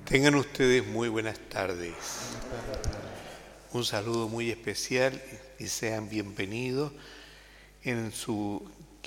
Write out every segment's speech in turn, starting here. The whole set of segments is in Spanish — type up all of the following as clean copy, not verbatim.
Tengan ustedes muy buenas tardes. Un saludo muy especial y sean bienvenidos en su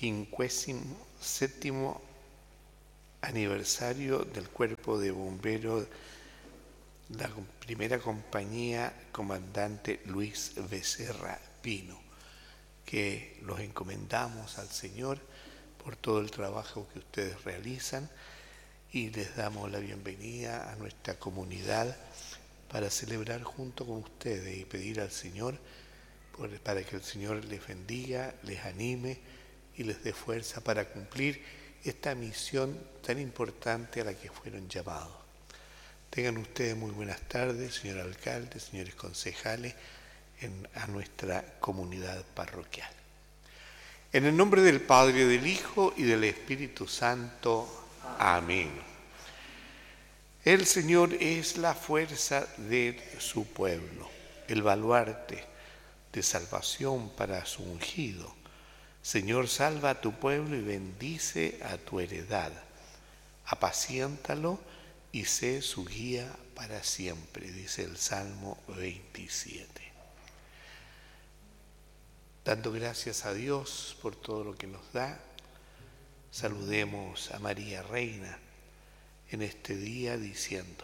57º aniversario del Cuerpo de Bomberos, la primera compañía comandante Luis Becerra Pino, que los encomendamos al Señor por todo el trabajo que ustedes realizan y les damos la bienvenida a nuestra comunidad para celebrar junto con ustedes y pedir al Señor para que el Señor les bendiga, les anime y les dé fuerza para cumplir esta misión tan importante a la que fueron llamados. Tengan ustedes muy buenas tardes, señor alcalde, señores concejales, a nuestra comunidad parroquial. En el nombre del Padre, del Hijo y del Espíritu Santo. Amén. El Señor es la fuerza de su pueblo, el baluarte de salvación para su ungido. Señor, salva a tu pueblo y bendice a tu heredad. Apaciéntalo y sé su guía para siempre, dice el Salmo 27. Dando gracias a Dios por todo lo que nos da, saludemos a María Reina en este día diciendo: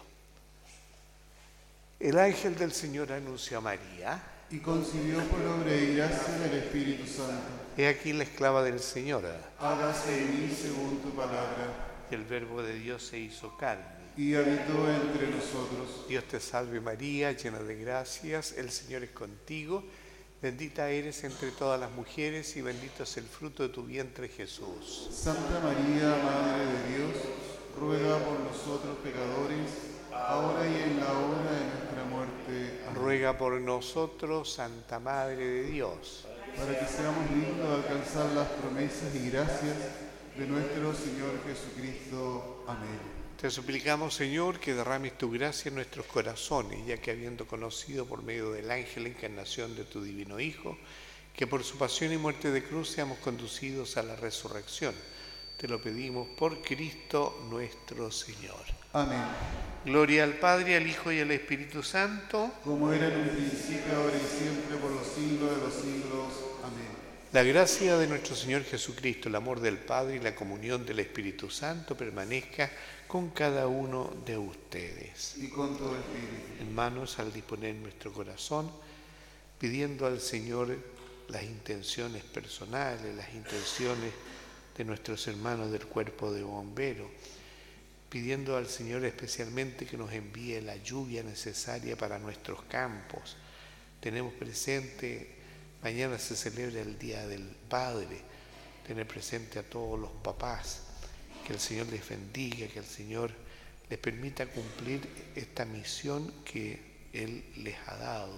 el ángel del Señor anunció a María y concibió por obra y gracia del Espíritu Santo. He aquí la esclava del Señor. Hágase en mí según tu palabra. Y el Verbo de Dios se hizo carne y habitó entre nosotros. Dios te salve María, llena de gracias, el Señor es contigo. Bendita eres entre todas las mujeres y bendito es el fruto de tu vientre, Jesús. Santa María, Madre de Dios, ruega por nosotros pecadores, ahora y en la hora de nuestra muerte. Amén. Ruega por nosotros, Santa Madre de Dios, para que seamos dignos de alcanzar las promesas y gracias de nuestro Señor Jesucristo. Amén. Te suplicamos, Señor, que derrames tu gracia en nuestros corazones, ya que habiendo conocido por medio del ángel la encarnación de tu divino Hijo, que por su pasión y muerte de cruz seamos conducidos a la resurrección. Te lo pedimos por Cristo nuestro Señor. Amén. Gloria al Padre, al Hijo y al Espíritu Santo, como era en un principio, ahora y siempre, por los siglos de los siglos. Amén. La gracia de nuestro Señor Jesucristo, el amor del Padre y la comunión del Espíritu Santo permanezca con cada uno de ustedes. Y con todo espíritu. Hermanos, al disponer nuestro corazón, pidiendo al Señor las intenciones personales, las intenciones de nuestros hermanos del cuerpo de bomberos, pidiendo al Señor especialmente que nos envíe la lluvia necesaria para nuestros campos. Tenemos presente, mañana se celebra el Día del Padre, tener presente a todos los papás, que el Señor les bendiga, que el Señor les permita cumplir esta misión que Él les ha dado,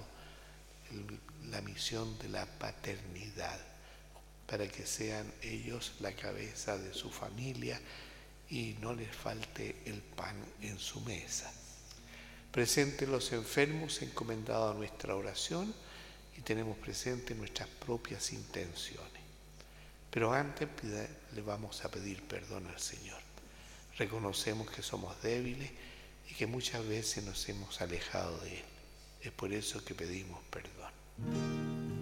la misión de la paternidad, para que sean ellos la cabeza de su familia y no les falte el pan en su mesa. Presente los enfermos encomendados a nuestra oración y tenemos presente nuestras propias intenciones. Pero antes le vamos a pedir perdón al Señor. Reconocemos que somos débiles y que muchas veces nos hemos alejado de Él. Es por eso que pedimos perdón.